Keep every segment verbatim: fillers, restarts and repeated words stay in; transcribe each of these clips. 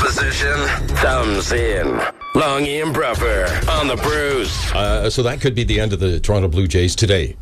position, thumbs in. Longy and Bruffer on the Bruce. Uh, so that could be the end of the Toronto Blue Jays today.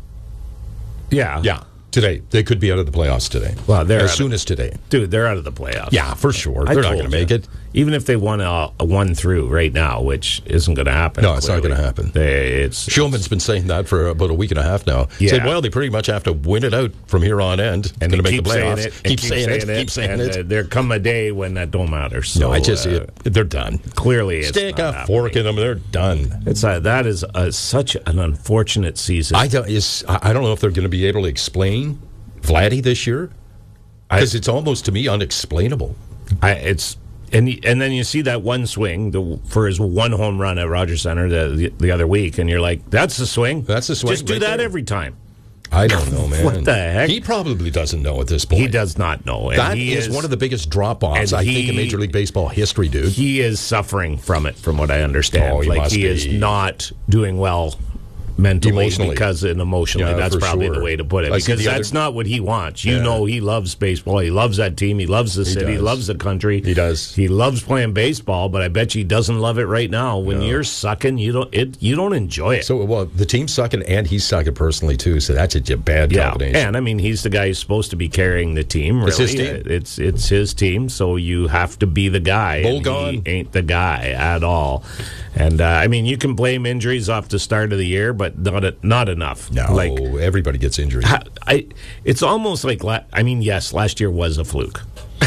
Yeah. Yeah, today. They could be out of the playoffs today. Well, they're as out soon of, as today. Dude, they're out of the playoffs. Yeah, for sure. I They're not told going to make you. it. Even if they won a, a one through right now, which isn't going to happen. No, it's not clearly. going to happen. They, it's Shulman's been saying that for about a week and a half now. Yeah. Said, well, they pretty much have to win it out from here on end. and going to they make keep the saying playoffs. it, and Keep saying it. Keep saying and, it. Uh, there come a day when that don't matter. So, No, I just see uh, it. They're done. Clearly, it's Stick not a fork happening. in them. They're done. It's uh, that is uh, such an unfortunate season. I don't, is, I don't know if they're going to be able to explain Vladdy this year. Because it's almost, to me, unexplainable. I, it's and and then you see that one swing the, for his one home run at Rogers Center the, the the other week, and you're like, "That's the swing. That's the swing Just do right that there. every time." I don't know, man. What the heck? He probably doesn't know at this point. He does not know. And That he is, one of the biggest drop-offs, and I think, in he- Major League Baseball history, dude. He is suffering from it, from what I understand. Oh, he like must he be. is not doing well mentally Emotionally. because and emotionally. Yeah, that's for probably sure. the way to put it. I see Because the that's other- not what he wants. You Yeah. know, he loves baseball. He loves that team. He loves the city. He does. loves the country. He does. He loves playing baseball. But I bet you he doesn't love it right now. When No. you're sucking, you don't. It you don't enjoy it. So, well, the team's sucking, and he's sucking personally, too, so that's a j- bad Yeah, combination. and I mean he's the guy who's supposed to be carrying the team. Really, It's his team. It's it's his team, so you have to be the guy. Bull and gone. He ain't the guy at all. And uh, I mean, you can blame injuries off the start of the year, but not not enough. No, like everybody gets injured. I, I it's almost like la- I mean, yes, last year was a fluke.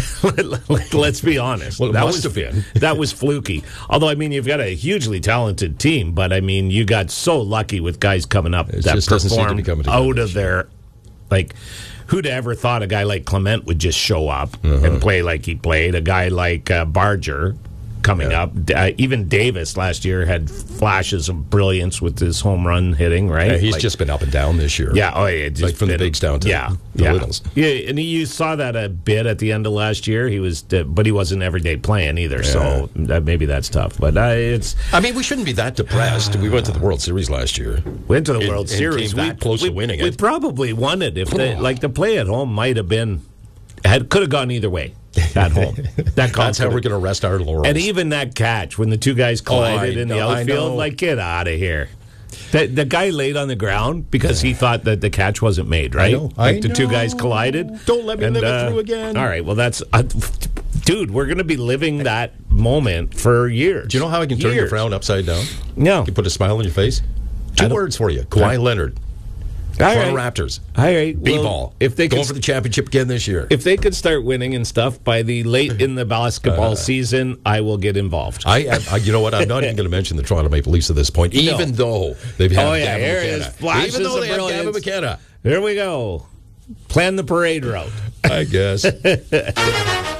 Let- Let's be honest. Well, it that must was, have been. That was fluky. Although, I mean, you've got a hugely talented team, but I mean, you got so lucky with guys coming up It that just doesn't seem to be performed coming together out this of their, like, who'd ever thought a guy like Clement would just show up and play like he played? A guy like uh, Barger coming Yeah. up. Uh, even Davis last year had flashes of brilliance with his home run hitting, right? Yeah, he's Like- just been up and down this year. yeah, oh yeah, just Like from the been- bigs down to yeah, the yeah. littles. Yeah, and he, you saw that a bit at the end of last year. He was, uh, but he wasn't everyday playing either. So that, maybe that's tough. But uh, it's I mean, we shouldn't be that depressed. We went to the World Series last year. went to the And- World and Series. came that close we, to winning we it. probably won it if they, like the play at home might have been had could have gone either way at home. That call That's how could've- we're going to rest our laurels. And even that catch when the two guys collided I in the know, I outfield, know. like get out of here. The, the guy laid on the ground because he thought that the catch wasn't made, right? know, I like the two guys know. collided. Don't let me And, live it uh, through again. All right, well that's uh, dude. We're going to be living that moment for years. Do you know how I can turn your Years. frown upside down? No. You can put a smile on your face? Two don't- words for you. Kawhi Leonard. All Toronto right. Raptors. All right, B-ball. well, if they Going could, for the championship again this year. if they could start winning and stuff by the late in the basketball season, I will get involved. I, I, I- you know what? I'm not even going to mention the Toronto Maple Leafs at this point, even though they've had Oh, yeah, Gavin here McKenna. is flashes even though of they have Gavin brilliance. McKenna. Here we go. Plan the parade route. I guess.